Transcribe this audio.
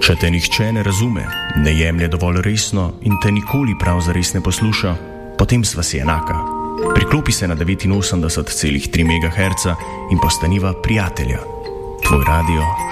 Če te nihče ne razume, ne jemlje dovolj resno in te nikoli prav zares ne posluša, potem sva si enaka. Priklopi se na 89,3 MHz in postaniva prijatelja. Tvoj radio